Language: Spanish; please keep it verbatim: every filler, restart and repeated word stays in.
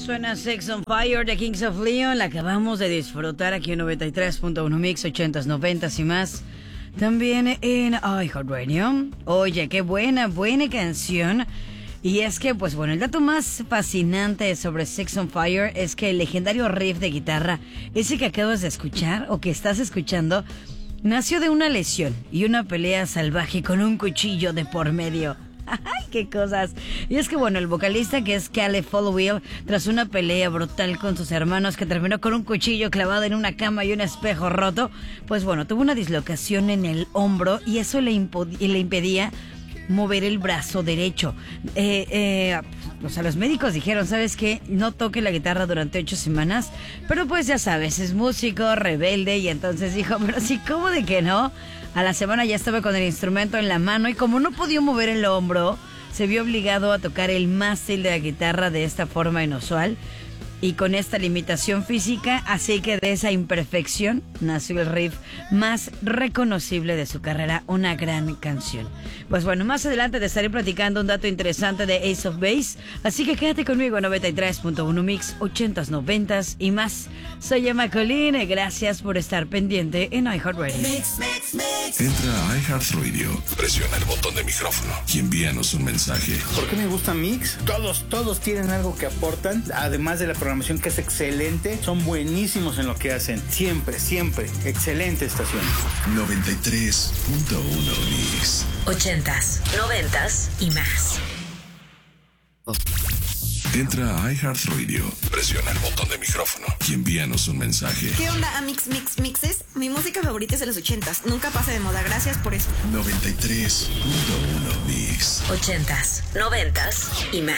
Suena Sex on Fire de Kings of Leon. La acabamos de disfrutar aquí en noventa y tres punto uno Mix, ochentas, noventas y más. También en iHeartRadio. Oye, qué buena, buena canción. Y es que, pues bueno, el dato más fascinante sobre Sex on Fire es que el legendario riff de guitarra, ese que acabas de escuchar o que estás escuchando, nació de una lesión y una pelea salvaje con un cuchillo de por medio. ¡Ay, qué cosas! Y es que bueno, el vocalista, que es Caleb Followill, tras una pelea brutal con sus hermanos que terminó con un cuchillo clavado en una cama y un espejo roto, pues bueno, tuvo una dislocación en el hombro y eso le, impo- le impedía mover el brazo derecho. Eh, eh, o sea, los médicos dijeron, ¿sabes qué? No toque la guitarra durante ocho semanas, pero pues ya sabes, es músico, rebelde, y entonces dijo, pero sí, ¿cómo de que no? A la semana ya estaba con el instrumento en la mano y como no podía mover el hombro, se vio obligado a tocar el mástil de la guitarra de esta forma inusual y con esta limitación física, así que de esa imperfección nació el riff más reconocible de su carrera, una gran canción. Pues bueno, más adelante te estaré platicando un dato interesante de Ace of Base, así que quédate conmigo en noventa y tres punto uno Mix, ochentas, noventas y más. Soy Emma Colín, gracias por estar pendiente en iHeartRadio. Mix, mix, mix. Entra a iHeartRadio, presiona el botón de micrófono y envíanos un mensaje. ¿Por qué me gusta Mix? Todos, todos tienen algo que aportan, además de la programación que es excelente, son buenísimos en lo que hacen. Siempre, siempre. Excelente estación. noventa y tres punto uno Mix. Ochentas, noventas y más. Entra a iHeartRadio, presiona el botón de micrófono y envíanos un mensaje. ¿Qué onda, Amix Mix Mixes? Mi música favorita es de los ochentas. Nunca pasa de moda. Gracias por eso. noventa y tres punto uno Mix. Ochentas, noventas y más.